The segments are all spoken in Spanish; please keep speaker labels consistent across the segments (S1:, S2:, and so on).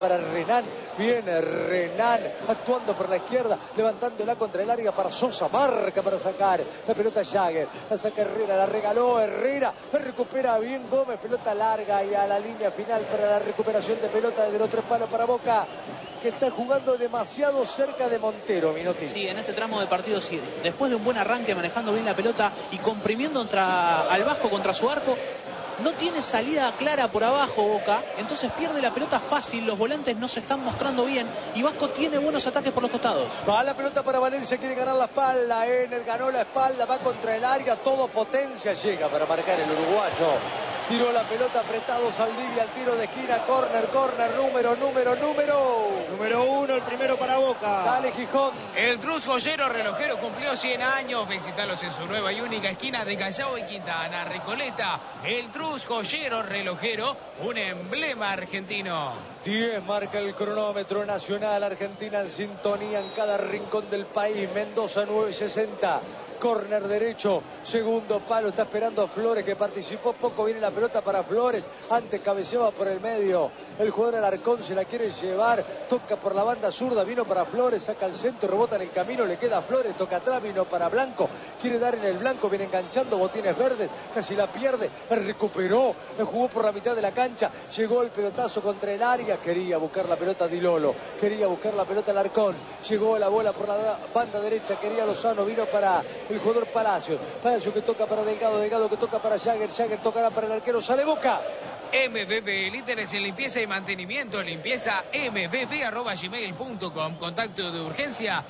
S1: Para Renan, viene Renan actuando por la izquierda, levantándola contra el área para Sosa, marca para sacar la pelota Jagger, la saca Herrera, la regaló Herrera, recupera bien Gómez, pelota larga y a la línea final para la recuperación de pelota desde los tres palos para Boca, que está jugando demasiado cerca de Montero, Minotti.
S2: Sí, en este tramo de partido sí, después de un buen arranque, manejando bien la pelota y comprimiendo al Vasco contra su arco, no tiene salida clara por abajo Boca, entonces pierde la pelota fácil, los volantes no se están mostrando bien y Vasco tiene buenos ataques por los costados.
S1: Va la pelota para Valencia, quiere ganar la espalda, Ener ganó la espalda, va contra el área, todo potencia, llega para marcar el uruguayo. Tiró la pelota apretado Saldivia al tiro de esquina, córner, número 1, el primero para Boca. Dale Gijón.
S3: El Trus Joyero Relojero cumplió 100 años, visitalos en su nueva y única esquina de Callao y Quintana, Recoleta. El Trus Joyero Relojero, un emblema argentino.
S1: 10 marca el cronómetro nacional, Argentina en sintonía en cada rincón del país, Mendoza 960. Córner derecho, segundo palo, está esperando a Flores que participó poco, viene la pelota para Flores, antes cabeceaba por el medio, el jugador Alarcón se la quiere llevar, toca por la banda zurda, vino para Flores, saca el centro, rebota en el camino, le queda a Flores, toca atrás, vino para Blanco, quiere dar en el Blanco, viene enganchando, botines verdes, casi la pierde, recuperó, jugó por la mitad de la cancha, llegó el pelotazo contra el área, quería buscar la pelota Di Lolo, quería buscar la pelota Alarcón, llegó la bola por la banda derecha, quería Lozano, vino para el jugador Palacios que toca para Delgado que toca para Jagger tocará para el arquero, sale Boca.
S3: MBB, líderes en limpieza y mantenimiento, limpieza mbb@gmail.com, contacto de urgencia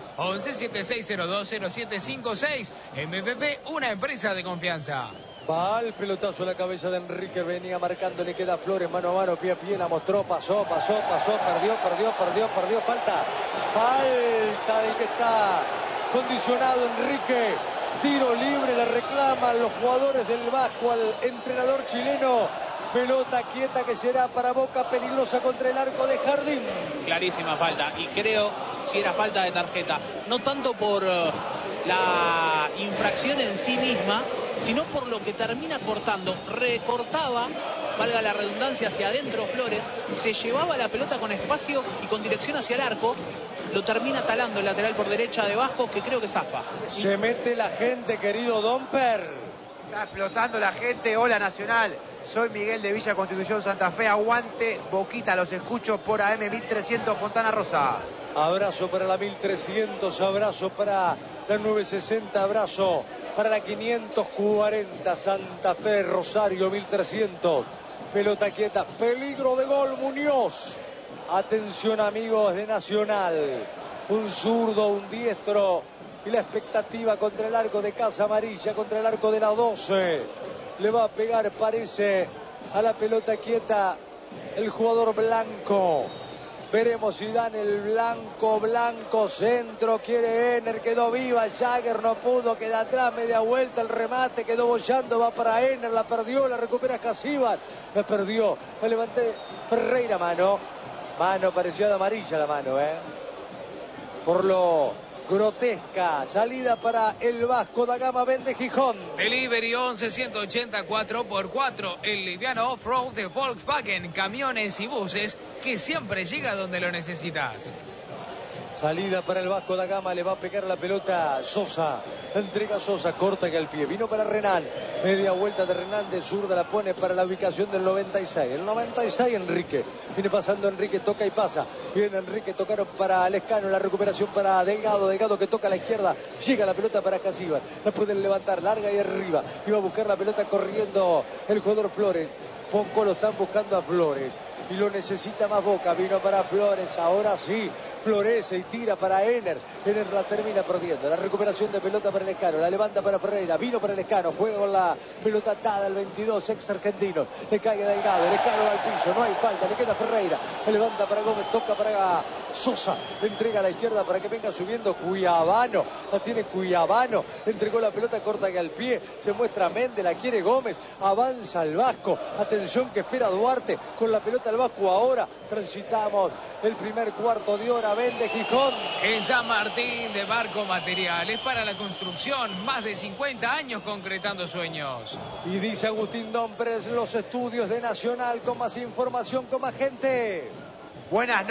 S3: 1176020756, MBB, una empresa de confianza.
S1: Va el pelotazo a la cabeza de Enrique, venía marcando, le queda Flores, mano a mano, pie a pie, la mostró, pasó, perdió, falta del que está condicionado Enrique, tiro libre, le reclaman los jugadores del Vasco al entrenador chileno, pelota quieta que será para Boca, peligrosa contra el arco de Jardín.
S2: Clarísima falta, y creo si era falta de tarjeta, no tanto por la infracción en sí misma, sino por lo que termina cortando, recortaba, valga la redundancia, hacia adentro Flores, se llevaba la pelota con espacio y con dirección hacia el arco, lo termina talando el lateral por derecha de Vasco, que creo que zafa.
S1: Se mete la gente, querido Domper.
S4: Está explotando la gente. Hola Nacional, soy Miguel de Villa Constitución Santa Fe, aguante Boquita, los escucho por AM 1300 Fontana Rosa.
S1: Abrazo para la 1300, abrazo para la 960, abrazo para la 540 Santa Fe, Rosario 1300. Pelota quieta, peligro de gol Muñoz. Atención amigos de Nacional, un zurdo, un diestro y la expectativa contra el arco de Casa Amarilla, contra el arco de la 12. Le va a pegar, parece, a la pelota quieta el jugador Blanco. Veremos si dan el Blanco, centro, quiere Ener, quedó viva, Jagger no pudo, queda atrás, media vuelta, el remate, quedó bollando, va para Ener, la perdió, la recupera Casíbar, la perdió, la levanté Ferreira, mano parecía de amarilla la mano, por lo grotesca, salida para el Vasco da Gama, vende Gijón.
S3: Delivery 11-184 x 4, el liviano off-road de Volkswagen, camiones y buses que siempre llega donde lo necesitas.
S1: Salida para el Vasco da Gama, le va a pegar la pelota Sosa, entrega Sosa, corta que al pie, vino para Renan, media vuelta de Renan, de zurda la pone para la ubicación del 96, el 96 Enrique, viene pasando Enrique, toca y pasa, viene Enrique, tocaron para Lescano, la recuperación para Delgado que toca a la izquierda, llega la pelota para Casíbar, la pueden levantar, larga y arriba, iba a buscar la pelota corriendo el jugador Flores, poco lo están buscando a Flores, y lo necesita más Boca, vino para Flores, ahora sí, florece y tira para Ener la termina perdiendo, la recuperación de pelota para Lescano, la levanta para Ferreira, vino para Lescano, juega con la pelota atada el 22, ex argentino, le cae Delgado, Lescano va al piso, no hay falta, le queda Ferreira, le levanta para Gómez, toca para Sosa, le entrega a la izquierda para que venga subiendo Cuyabano, la tiene Cuyabano, entregó la pelota corta que al pie, se muestra Méndez, la quiere Gómez, avanza el Vasco, atención que espera Duarte, con la pelota al Vasco ahora, transitamos el primer cuarto de hora, vende Gijón.
S3: En San Martín de Barco Materiales para la construcción, más de 50 años concretando sueños.
S1: Y dice Agustín Dompres, los estudios de Nacional con más información, con más gente.
S4: Buenas noches.